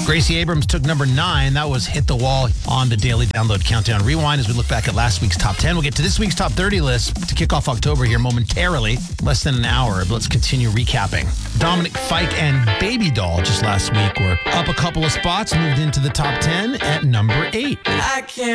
Gracie Abrams took number 9. That was Hit the Wall on the Daily Download Countdown Rewind as we look back at last week's top 10. We'll get to this week's top 30 list to kick off October here momentarily. Less than an hour, but let's continue recapping. Dominic Fike and Baby Doll just last week were up a couple of spots, moved into the top 10 at number 8. I can't